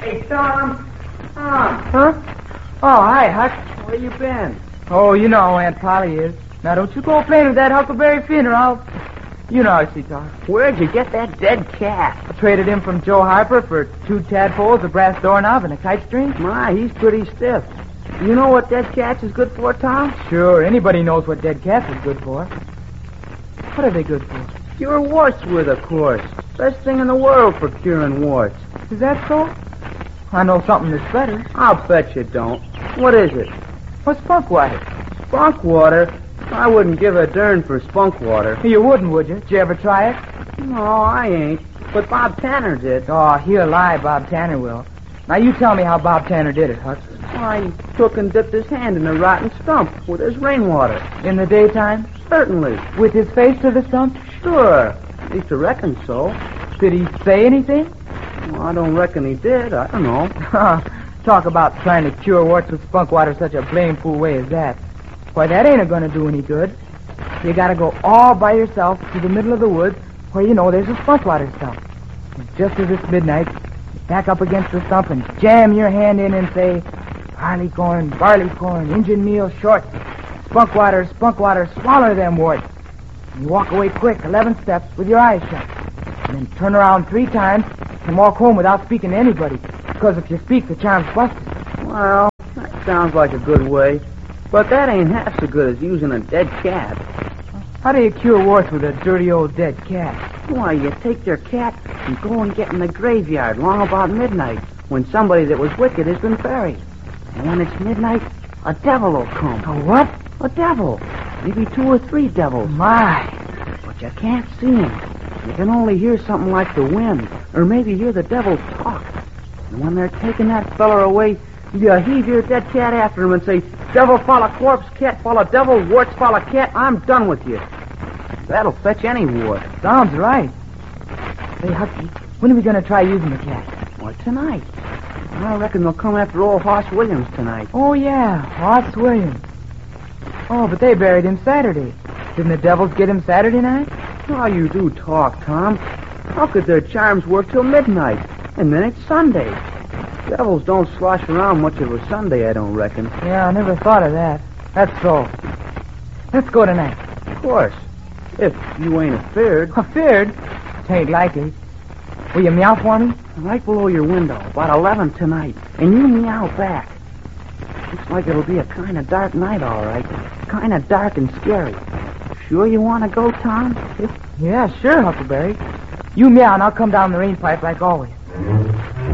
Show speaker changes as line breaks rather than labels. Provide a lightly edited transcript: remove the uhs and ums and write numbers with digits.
Hey, Tom.
Huh? Oh, hi, Huck.
Where you been?
Oh, you know how Aunt Polly is. Now, don't you go playing with that Huckleberry Finn or I'll... You know how she talks.
Where'd you get that dead cat?
I traded him from Joe Harper for 2 tadpoles, a brass doorknob, and a kite string.
My, he's pretty stiff. You know what dead cats is good for, Tom?
Sure, anybody knows what dead cats is good for. What are they good for?
Cure warts with, of course. Best thing in the world for curing warts.
Is that so? I know something that's better.
I'll bet you don't. What is it?
What's spunk water?
Spunk water? I wouldn't give a darn for spunk water.
You wouldn't, would you? Did you ever try it?
No, I ain't. But Bob Tanner did.
Oh, he'll lie, Bob Tanner will. Now, you tell me how Bob Tanner did it, Huck.
He took and dipped his hand in a rotten stump with his rainwater.
In the daytime?
Certainly.
With his face to the stump?
Sure. At least I reckon so.
Did he say anything?
Well, I don't reckon he did. I don't know.
Talk about trying to cure warts with spunk water such a blame fool way as that. Why, that ain't gonna do any good. You gotta go all by yourself to the middle of the woods where you know there's a spunk water stump. And just as it's midnight, you back up against the stump and jam your hand in and say, barley corn, Injun meal short, spunk water, swallow them warts. And you walk away quick, 11 steps with your eyes shut. And then turn around 3 times and walk home without speaking to anybody. Because if you speak, the charm's busted.
Well, that sounds like a good way. But that ain't half so good as using a dead cat.
How do you cure warts with a dirty old dead cat?
Why, you take your cat and go and get in the graveyard long about midnight when somebody that was wicked has been buried. And when it's midnight, a devil will come.
A what?
A devil. Maybe 2 or 3 devils.
My.
But you can't see them. You can only hear something like the wind, or maybe hear the devil talk. And when they're taking that feller away, you heave your dead cat after him and say, devil follow corpse, cat follow devil, warts follow cat, I'm done with you. That'll fetch any wart.
Sounds right. Hey, Hucky, when are we going to try using the cat?
Why, tonight. I reckon they'll come after old Hoss Williams tonight.
Oh, yeah, Hoss Williams. Oh, but they buried him Saturday. Didn't the devils get him Saturday night?
How you do talk, Tom. How could their charms work till midnight? And then it's Sunday. Devils don't slosh around much of a Sunday, I don't reckon.
Yeah, I never thought of that. That's so. Let's go tonight.
Of course. If you ain't afeard.
Afeard? Tain't likely. Will you meow for me?
Right below your window, about 11 tonight. And you meow back. Looks like it'll be a kind of dark night, all right. Kind of dark and scary. Sure you want to go, Tom?
Yeah, sure, Huckleberry. You meow and I'll come down the rain pipe like always.